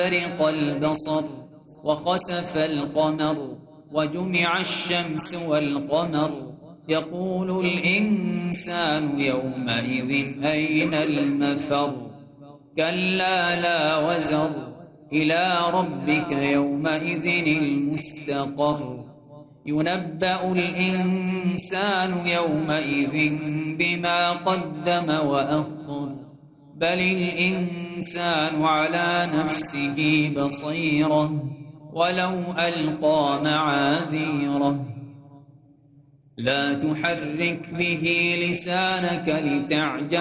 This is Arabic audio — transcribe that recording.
برق البصر وخسف القمر وجمع الشمس والقمر يقول الإنسان يومئذ أين المفر كلا لا وزر إلى ربك يومئذ المستقر ينبأ الإنسان يومئذ بما قدم وأخر بل الإنسان على نفسه بصيرة ولو ألقى معاذيره لا تحرك به لسانك لتعجل